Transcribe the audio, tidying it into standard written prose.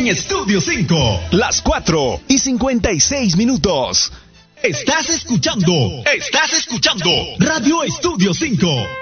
en Estudio 5. Las 4:56. Estás escuchando Radio Estudio 5.